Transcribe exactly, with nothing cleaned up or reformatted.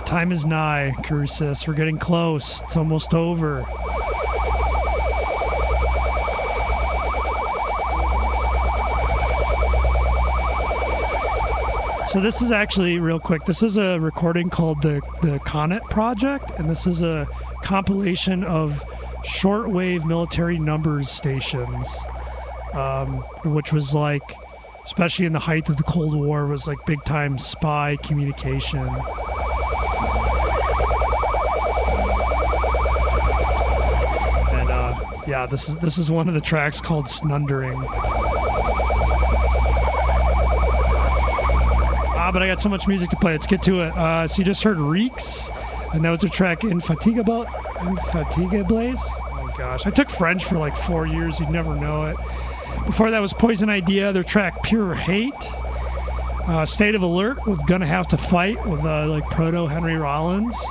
time is nigh, Crucis. We're getting close. It's almost over. So this is actually, real quick, this is a recording called the, the Conet Project, and this is a compilation of shortwave military numbers stations, um, which was like, especially in the height of the Cold War, was like big-time spy communication. And uh, yeah, this is this is one of the tracks called Snundering. Ah, but I got so much music to play. Let's get to it. Uh, so you just heard Reeks, and that was a track Infatigable, Infatigables. Oh gosh, I took French for like four years. You'd never know it. Before that was Poison Idea, their track Pure Hate. Uh, State of Alert with Gonna Have to Fight with uh, like proto Henry Rollins.